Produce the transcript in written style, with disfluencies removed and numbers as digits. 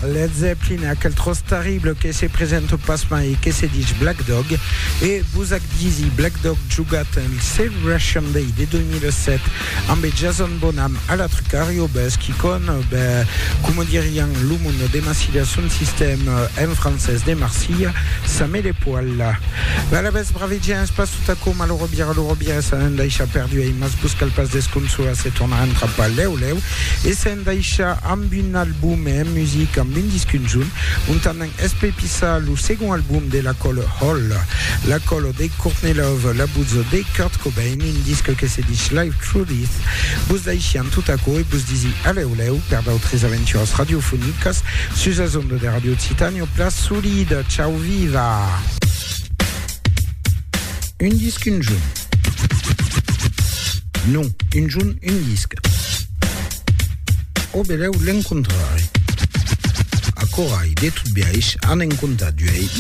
Led Zeppelin, aquel trost terrible che si presenta pasma e che si dice Black Dog, e Busak Dizzy Black Dog giugat il Celebration Day del 2007 amb Jason Bonham alla Trucario Bes qui con come diriam l'umun d'emacillazione système en français de Marseille ça met les poils la bes bravigiens passe tout à coup malorobiera ça n'daïcha perdu et mas buscal pas desconso à se tourner en trappa leu et c'est n'daïcha amb un album et musique amb un disque jaune un tanang SP Pisa le second album de la Cole Hall la Cole de Courtney Love la buzzo de Kurt Cobain un disque que se dit Live Through This bus d'Aïchian tout à coup et bus d'ici alleu perda autres aventures radiophoniques sur la zone de Radio Titanio place solide ciao viva un disque une jaune non une jaune un disque o beleu l'incontrare a corai de tout biaix en incontat